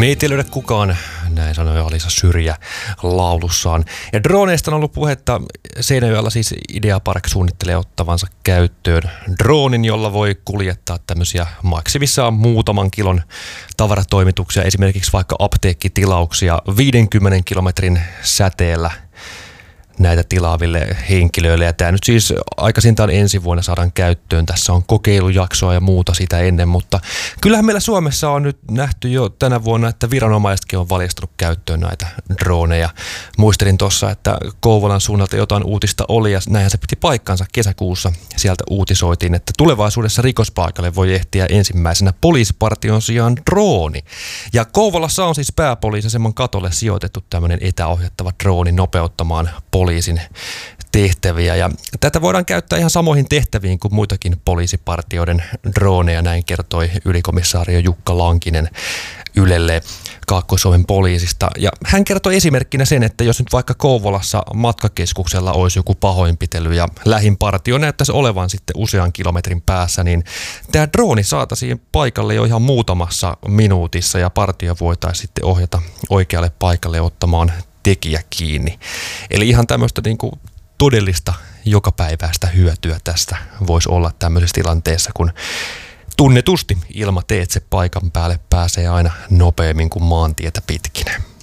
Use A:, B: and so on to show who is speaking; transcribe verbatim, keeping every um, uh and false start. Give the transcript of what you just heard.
A: Meitä ei löydä kukaan, näin sanoi Alisa Syrjä laulussaan. Ja droneista on ollut puhetta. Seinäjoella siis Ideapark suunnittelee ottavansa käyttöön droonin, jolla voi kuljettaa tämmöisiä maksimissaan muutaman kilon tavaratoimituksia, esimerkiksi vaikka apteekkitilauksia viidenkymmenen kilometrin säteellä näitä tilaaville henkilöille. Ja tämä nyt siis aikaisintaan ensi vuonna saadaan käyttöön. Tässä on kokeilujaksoa ja muuta sitä ennen, mutta kyllähän meillä Suomessa on nyt nähty jo tänä vuonna, että viranomaisetkin on valjastunut käyttöön näitä droneja. Muistelin tuossa, että Kouvolan suunnalta jotain uutista oli ja näinhän se piti paikkansa kesäkuussa. Sieltä uutisoitiin, että tulevaisuudessa rikospaikalle voi ehtiä ensimmäisenä poliisipartion sijaan drooni. Ja Kouvolassa on siis pääpoliisiaseman katolle sijoitettu tämmöinen etäohjattava drooni nopeuttamaan poliisin tehtäviä. Ja tätä voidaan käyttää ihan samoihin tehtäviin kuin muitakin poliisipartioiden droneja, näin kertoi ylikomissaario Jukka Lankinen Ylelle Kaakkois-Suomen poliisista. Ja hän kertoi esimerkkinä sen, että jos nyt vaikka Kouvolassa matkakeskuksella olisi joku pahoinpitely ja lähin partio näyttäisi olevan sitten usean kilometrin päässä, niin tämä drooni saataisiin paikalle jo ihan muutamassa minuutissa ja partio voitaisiin sitten ohjata oikealle paikalle ottamaan tekijä kiinni. Eli ihan tämmöistä niin kuin todellista jokapäiväistä hyötyä tästä voisi olla tämmöisessä tilanteessa, kun tunnetusti ilmateitse paikan päälle pääsee aina nopeammin kuin maantietä pitkin.